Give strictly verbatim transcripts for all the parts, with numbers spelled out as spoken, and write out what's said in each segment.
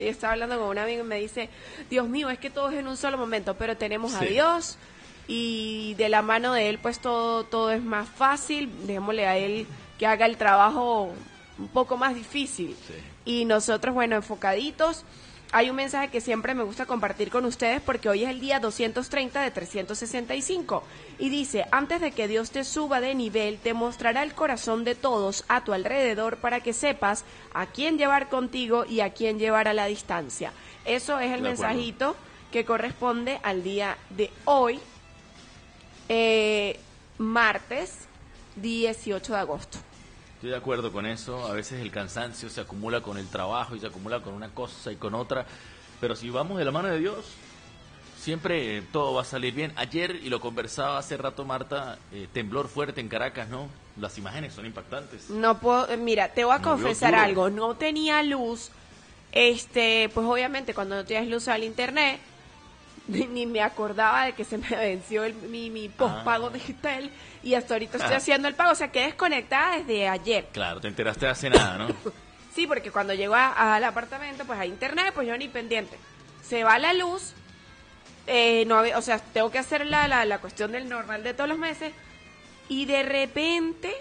Estaba hablando con un amigo y me dice, Dios mío, es que todo es en un solo momento, pero tenemos a Sí. Dios y de la mano de Él pues todo, todo es más fácil, dejémosle a Él que haga el trabajo un poco más difícil. Sí. Y nosotros, bueno, enfocaditos. Hay un mensaje que siempre me gusta compartir con ustedes porque hoy es el día doscientos treinta de trescientos sesenta y cinco y dice, antes de que Dios te suba de nivel, te mostrará el corazón de todos a tu alrededor para que sepas a quién llevar contigo y a quién llevar a la distancia. Eso es el De acuerdo. mensajito que corresponde al día de hoy, eh, martes dieciocho de agosto. Estoy de acuerdo con eso. A veces el cansancio se acumula con el trabajo y se acumula con una cosa y con otra. Pero si vamos de la mano de Dios, siempre eh, todo va a salir bien. Ayer, y lo conversaba hace rato Marta, eh, temblor fuerte en Caracas, ¿no? Las imágenes son impactantes. No puedo, eh, mira, te voy a Movió confesar duro. algo, no tenía luz, este, pues obviamente cuando no tienes luz al internet, ni, ni me acordaba de que se me venció el, mi, mi pospago Ah. digital y hasta ahorita estoy Ah. haciendo el pago, o sea, quedé desconectada desde ayer. Claro, te enteraste hace nada, ¿no? Sí, porque cuando llego a- al apartamento, pues a internet, pues yo ni pendiente. Se va la luz, eh, no había- o sea, tengo que hacer la, la, la cuestión del normal de todos los meses, y de repente,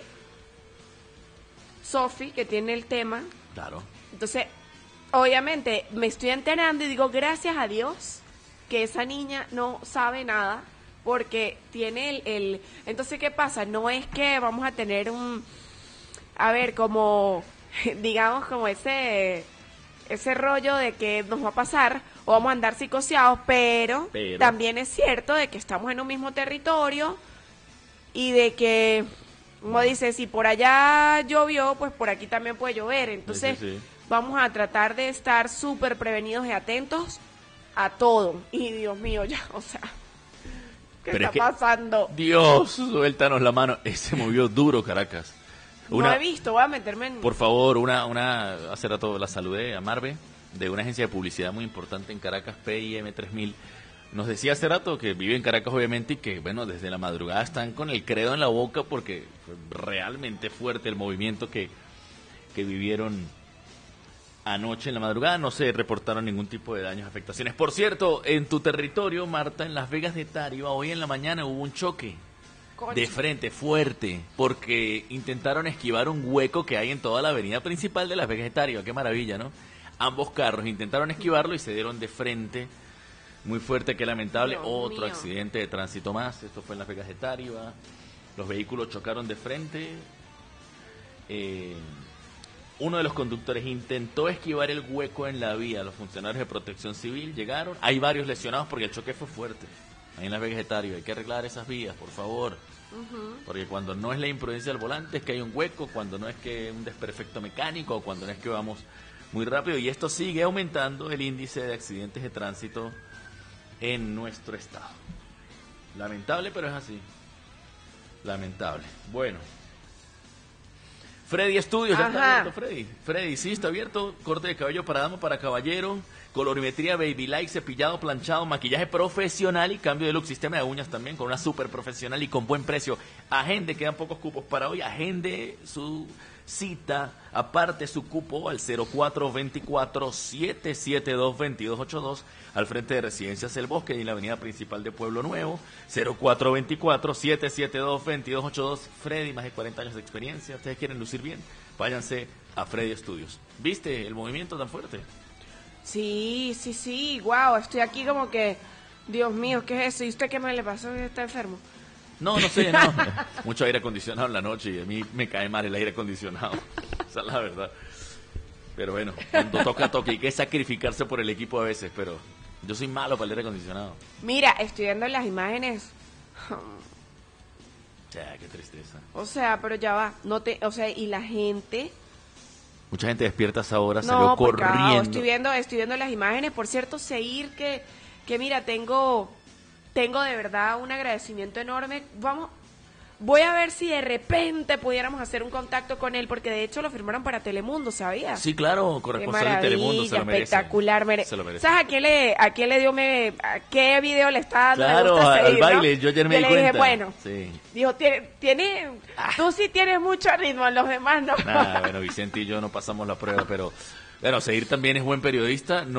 Sofi, que tiene el tema, Claro. entonces, obviamente, me estoy enterando y digo, gracias a Dios, que esa niña no sabe nada, porque tiene el, el... Entonces, ¿qué pasa? No es que vamos a tener un... A ver, como, digamos, como ese... ese rollo de que nos va a pasar o vamos a andar psicoseados, pero, Pero. también es cierto de que estamos en un mismo territorio y de que, como dice, si por allá llovió, pues por aquí también puede llover. Entonces, Sí, sí, sí. vamos a tratar de estar súper prevenidos y atentos a todo. Y Dios mío, ya, o sea, ¿qué Pero está es que- pasando? Dios, suéltanos la mano. Eh, Se movió duro Caracas. No he visto, voy a meterme en... Por favor, una, una, hace rato la saludé a Marve, de una agencia de publicidad muy importante en Caracas, P I M tres mil. Nos decía hace rato que vive en Caracas, obviamente, y que, bueno, desde la madrugada están con el credo en la boca porque fue realmente fuerte el movimiento que, que vivieron anoche en la madrugada. No se reportaron ningún tipo de daños, afectaciones. Por cierto, en tu territorio, Marta, en Las Vegas de Tariba, hoy en la mañana hubo un choque. Concha. De frente, fuerte, porque intentaron esquivar un hueco que hay en toda la avenida principal de Las Vegas de Tariba. Qué maravilla, ¿no? Ambos carros intentaron esquivarlo y se dieron de frente. Muy fuerte, qué lamentable. Dios Otro mío. accidente de tránsito más. Esto fue en Las Vegas de Tariba. Los vehículos chocaron de frente. Eh, uno de los conductores intentó esquivar el hueco en la vía. Los funcionarios de protección civil llegaron. Hay varios lesionados porque el choque fue fuerte. Ahí en Las Vegas de Tariba. Hay que arreglar esas vías, por favor. Porque cuando no es la imprudencia del volante es que hay un hueco, cuando no es que un desperfecto mecánico, o cuando no es que vamos muy rápido. Y esto sigue aumentando el índice de accidentes de tránsito en nuestro estado. Lamentable, pero es así. Lamentable. Bueno. Freddy Estudios, ya está Ajá. abierto, Freddy. Freddy, sí, está abierto. Corte de cabello para dama, para caballero. Colorimetría Baby Light, cepillado, planchado, maquillaje profesional y cambio de look. Sistema de uñas también con una super profesional y con buen precio. Agende, quedan pocos cupos para hoy. Agende su cita, aparte su cupo al cero cuatro dos cuatro, siete siete dos, dos dos ocho dos al frente de Residencias El Bosque y en la avenida principal de Pueblo Nuevo. Cero cuatro dos cuatro, siete siete dos, dos dos ocho dos. Freddy, más de cuarenta años de experiencia. Ustedes quieren lucir bien, váyanse a Freddy Estudios. ¿Viste el movimiento tan fuerte? Sí, sí, sí, wow, estoy aquí como que, Dios mío, ¿qué es eso? ¿Y usted qué me le pasó? ¿Está enfermo? No, no sé, no. Mucho aire acondicionado en la noche y a mí me cae mal el aire acondicionado. Esa es la verdad. Pero bueno, cuando toca, toca. Hay que sacrificarse por el equipo a veces, pero yo soy malo para el aire acondicionado. Mira, estoy viendo las imágenes, Ya, qué tristeza. o sea, pero ya va, no te, o sea, y la gente, Mucha gente despierta a esa hora, no, salió pecado, corriendo. estoy viendo, estoy viendo las imágenes, por cierto, Seir, que, que mira, tengo, tengo de verdad un agradecimiento enorme, vamos, voy a ver si de repente pudiéramos hacer un contacto con él, porque de hecho lo firmaron para Telemundo, ¿sabías? Sí, claro, Qué corresponsal de maravilla, Telemundo, se lo merece. espectacular. mere- Se lo merece. ¿Sabes a quién le, a quién le dio me, a qué video le está dando? me Claro, gusta al seguir, ¿no? baile, yo ayer me Yo di le dije, cuenta. bueno, Sí. dijo, tiene, tiene, tú sí tienes mucho ritmo, los demás no. Nada, bueno, Vicente y yo no pasamos la prueba, pero Bueno, Seir también es buen periodista.